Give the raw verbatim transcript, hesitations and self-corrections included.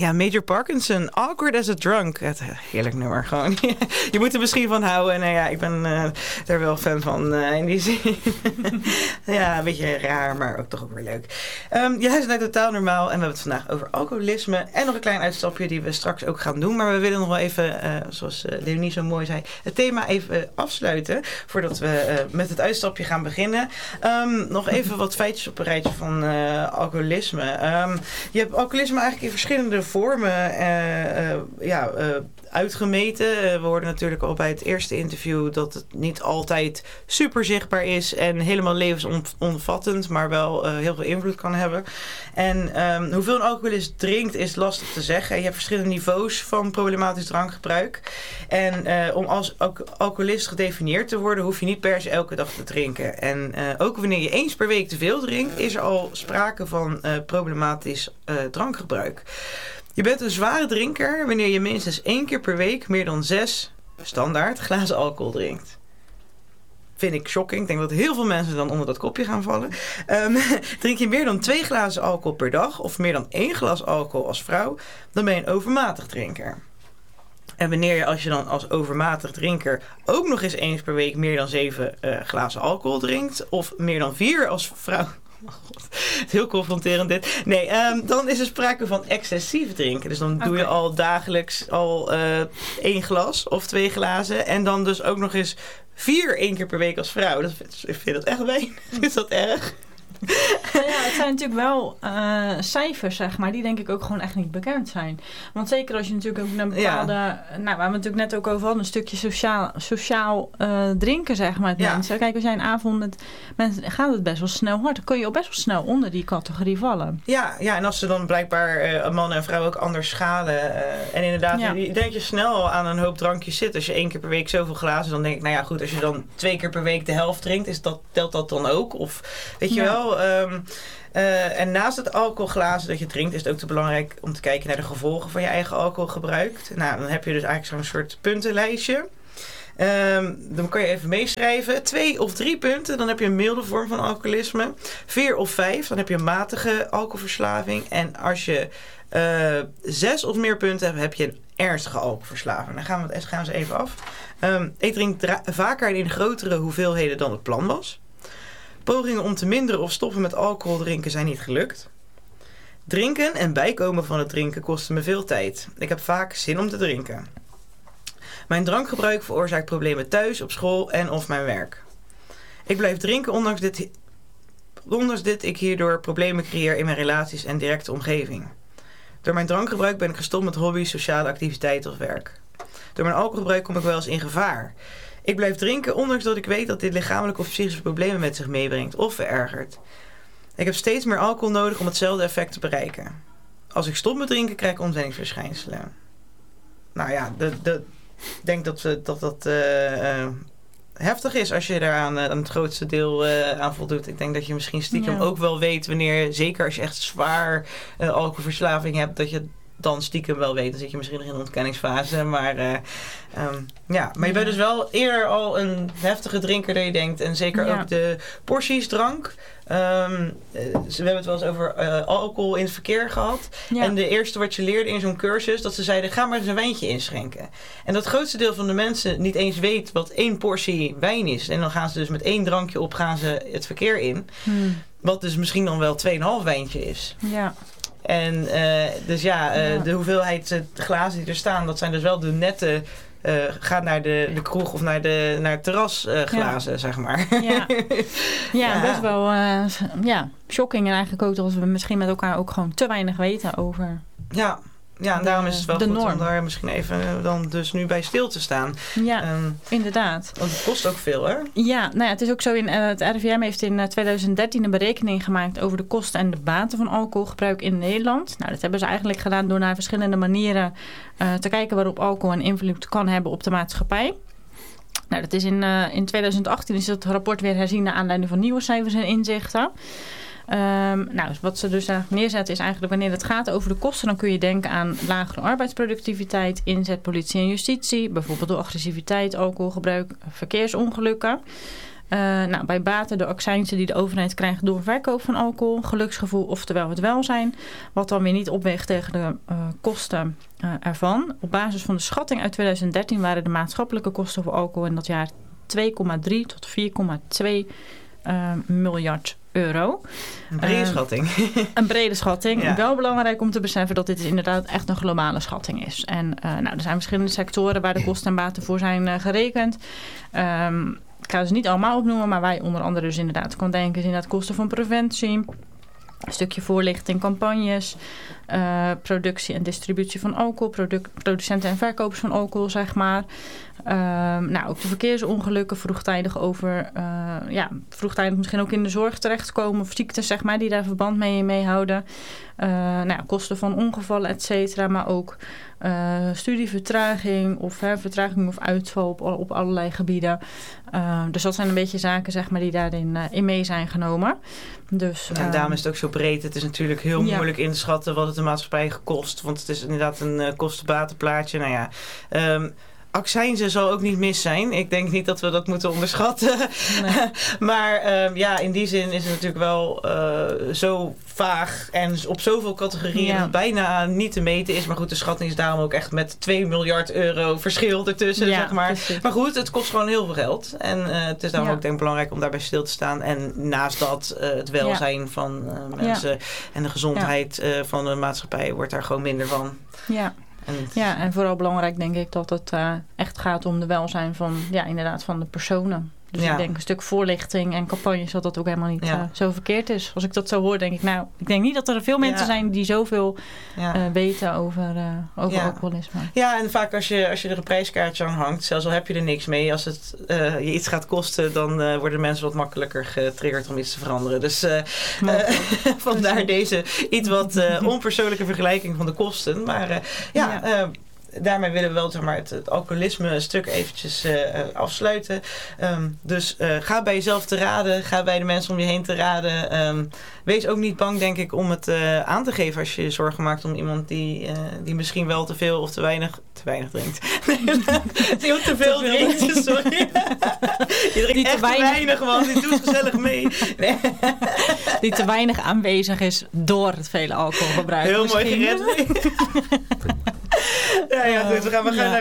Ja, Major Parkinson, Awkward as a Drunk. Het, heerlijk nummer, gewoon. Je moet er misschien van houden. Nou ja, ik ben uh, er wel fan van uh, in die zin. Ja, een beetje raar, maar ook toch ook weer leuk. Um, je luistert naar Totaal Normaal en we hebben het vandaag over alcoholisme. En nog een klein uitstapje die we straks ook gaan doen. Maar we willen nog wel even, uh, zoals uh, Leonie zo mooi zei, het thema even uh, afsluiten. Voordat we uh, met het uitstapje gaan beginnen. Um, nog even wat feitjes op een rijtje van uh, alcoholisme. Um, je hebt alcoholisme eigenlijk in verschillende vormen uh, uh, ja, uh, uitgemeten. Uh, we hoorden natuurlijk al bij het eerste interview dat het niet altijd super zichtbaar is en helemaal levensomvattend, maar wel uh, heel veel invloed kan hebben. En um, hoeveel een alcoholist drinkt is lastig te zeggen. Je hebt verschillende niveaus van problematisch drankgebruik. En uh, om als alcoholist gedefinieerd te worden, hoef je niet per se elke dag te drinken. En uh, ook wanneer je eens per week te veel drinkt, is er al sprake van uh, problematisch uh, drankgebruik. Je bent een zware drinker wanneer je minstens één keer per week meer dan zes standaard glazen alcohol drinkt. Vind ik shocking. Ik denk dat heel veel mensen dan onder dat kopje gaan vallen. Um, drink je meer dan twee glazen alcohol per dag of meer dan één glas alcohol als vrouw, dan ben je een overmatig drinker. En wanneer je als je dan als overmatig drinker ook nog eens eens per week meer dan zeven uh, glazen alcohol drinkt of meer dan vier als vrouw. Oh God, het is heel confronterend dit. Nee, um, dan is er sprake van excessief drinken. Dus dan doe okay. je al dagelijks al uh, één glas of twee glazen. En dan dus ook nog eens vier één keer per week als vrouw. Dat, ik vind dat echt weinig. Is dat erg? Ja, het zijn natuurlijk wel uh, cijfers, zeg maar, die denk ik ook gewoon echt niet bekend zijn. Want zeker als je natuurlijk ook een bepaalde, ja. nou, waar we het natuurlijk net ook over hadden, een stukje sociaal, sociaal uh, drinken, zeg maar, met ja. mensen. Kijk, als jij een avond met mensen, gaat het best wel snel hard. Dan kun je ook best wel snel onder die categorie vallen. Ja, ja, en als ze dan blijkbaar uh, man en vrouw ook anders schalen. Uh, en inderdaad, ja. je denkt je snel al aan een hoop drankjes zit. Als je één keer per week zoveel glazen, dan denk ik, nou ja, goed, als je dan twee keer per week de helft drinkt, is dat, telt dat dan ook? Of, weet je ja. wel... Um, uh, en naast het alcoholglazen dat je drinkt, is het ook te belangrijk om te kijken naar de gevolgen van je eigen alcoholgebruik. Nou, dan heb je dus eigenlijk zo'n soort puntenlijstje. Um, dan kan je even meeschrijven. Twee of drie punten, dan heb je een milde vorm van alcoholisme. Vier of vijf, dan heb je een matige alcoholverslaving. En als je uh, zes of meer punten hebt, heb je een ernstige alcoholverslaving. Dan gaan we het gaan we eens even af. Um, ik drink dra- vaker en in grotere hoeveelheden dan het plan was. Pogingen om te minderen of stoppen met alcohol drinken zijn niet gelukt. Drinken en bijkomen van het drinken kosten me veel tijd. Ik heb vaak zin om te drinken. Mijn drankgebruik veroorzaakt problemen thuis, op school en of mijn werk. Ik blijf drinken ondanks dit, ondanks dit ik hierdoor problemen creëer in mijn relaties en directe omgeving. Door mijn drankgebruik ben ik gestopt met hobby's, sociale activiteiten of werk. Door mijn alcoholgebruik kom ik wel eens in gevaar. Ik blijf drinken, ondanks dat ik weet dat dit lichamelijke of psychische problemen met zich meebrengt of verergert. Ik heb steeds meer alcohol nodig om hetzelfde effect te bereiken. Als ik stop met drinken, krijg ik ontwenningsverschijnselen. Nou ja, ik denk dat we, dat, dat uh, uh, heftig is als je daaraan uh, aan het grootste deel uh, aan voldoet. Ik denk dat je misschien stiekem ja. ook wel weet wanneer, zeker als je echt zwaar uh, alcoholverslaving hebt, dat je dan stiekem wel weet. Dan zit je misschien nog in de ontkenningsfase. Maar, uh, um, ja. maar je bent dus wel eerder al een heftige drinker dan je denkt. En zeker ja. ook de porties drank. Um, we hebben het wel eens over uh, alcohol in het verkeer gehad. Ja. En de eerste wat je leerde in zo'n cursus, dat ze zeiden, ga maar eens een wijntje inschenken. En dat grootste deel van de mensen niet eens weet wat één portie wijn is. En dan gaan ze dus met één drankje op gaan ze het verkeer in. Hmm. Wat dus misschien dan wel tweeënhalf wijntje is. Ja. En uh, dus ja, uh, ja, de hoeveelheid uh, glazen die er staan, dat zijn dus wel de nette, uh, gaat naar de, de kroeg of naar, de, naar het terras uh, glazen, ja. zeg maar. Ja, ja, ja. best wel uh, ja, shocking en eigenlijk ook dat we misschien met elkaar ook gewoon te weinig weten over... Ja. Ja, en de, daarom is het wel goed norm. om daar misschien even dan dus nu bij stil te staan. Ja, um, inderdaad. Want het kost ook veel, hè? Ja, nou ja, het is ook zo, in, uh, het R I V M heeft in uh, twintig dertien een berekening gemaakt over de kosten en de baten van alcoholgebruik in Nederland. Nou, dat hebben ze eigenlijk gedaan door naar verschillende manieren uh, te kijken waarop alcohol een invloed kan hebben op de maatschappij. Nou, dat is in, uh, in twintig achttien is het rapport weer herzien naar aanleiding van nieuwe cijfers en inzichten. Um, nou, wat ze dus eigenlijk neerzetten is eigenlijk wanneer het gaat over de kosten, dan kun je denken aan lagere arbeidsproductiviteit, inzet politie en justitie, bijvoorbeeld door agressiviteit, alcoholgebruik, verkeersongelukken. Uh, nou, bij baten de accijnzen die de overheid krijgt door verkoop van alcohol, geluksgevoel, oftewel het welzijn, wat dan weer niet opweegt tegen de uh, kosten uh, ervan. Op basis van de schatting uit twintig dertien waren de maatschappelijke kosten voor alcohol in dat jaar twee komma drie tot vier komma twee uh, miljard euro. Een brede uh, schatting. Een brede schatting. Ja. Wel belangrijk om te beseffen dat dit inderdaad echt een globale schatting is. En uh, nou, er zijn verschillende sectoren waar de kosten en baten voor zijn uh, gerekend. Um, ik ga ze niet allemaal opnoemen, maar wij onder andere dus inderdaad kan denken is inderdaad kosten van preventie, een stukje voorlichting, campagnes, uh, productie en distributie van alcohol, produc- producenten en verkopers van alcohol, zeg maar. Uh, nou, ook de verkeersongelukken, vroegtijdig over, uh, ja, vroegtijdig misschien ook in de zorg terechtkomen of ziektes, zeg maar, die daar verband mee, mee houden. Uh, nou ja, kosten van ongevallen, et cetera, maar ook uh, studievertraging of hè, vertraging of uitval op, op allerlei gebieden. Uh, dus dat zijn een beetje zaken, zeg maar, die daarin uh, in mee zijn genomen. Dus, ja, en uh, daarom is het ook zo breed. Het is natuurlijk heel ja. moeilijk in te schatten wat het de maatschappij kost. Want het is inderdaad een uh, kostenbatenplaatje. Nou ja, um, accijnzen zal ook niet mis zijn. Ik denk niet dat we dat moeten onderschatten. Nee. Maar um, ja, in die zin is het natuurlijk wel uh, zo vaag en op zoveel categorieën ja. dat het bijna niet te meten is. Maar goed, de schatting is daarom ook echt met twee miljard euro verschil ertussen, ja, zeg maar. Precies. Maar goed, het kost gewoon heel veel geld. En uh, het is daarom ja. ook denk ik belangrijk om daarbij stil te staan. En naast dat uh, het welzijn ja. van uh, mensen ja. en de gezondheid ja. uh, van de maatschappij wordt daar gewoon minder van. Ja. En ja, en vooral belangrijk denk ik dat het uh, echt gaat om de welzijn van, ja, inderdaad van de personen. Dus ja. ik denk een stuk voorlichting en campagnes dat dat ook helemaal niet ja. uh, zo verkeerd is. Als ik dat zo hoor, denk ik, nou, ik denk niet dat er veel mensen ja. zijn die zoveel ja. uh, weten over, uh, over ja. alcoholisme. Ja, en vaak als je, als je er een prijskaartje aan hangt, zelfs al heb je er niks mee, als het uh, je iets gaat kosten, dan uh, worden mensen wat makkelijker getriggerd om iets te veranderen. Dus uh, uh, vandaar deze iets wat uh, onpersoonlijke vergelijking van de kosten. Maar uh, ja... ja. Uh, Daarmee willen we wel, zeg maar, het, het alcoholisme stuk eventjes uh, afsluiten. Um, dus uh, ga bij jezelf te raden. Ga bij de mensen om je heen te raden. Um, wees ook niet bang, denk ik, om het uh, aan te geven als je je zorgen maakt om iemand die, uh, die misschien wel te veel of te weinig, te weinig drinkt. die ook te veel te drinkt, drinkt, sorry. Je drinkt die echt te weinig, te weinig man. Die doet gezellig mee. Nee. Die te weinig aanwezig is door het vele alcoholgebruik. Heel misschien. Mooi gered. Ja, ja, goed. We gaan, we gaan ja.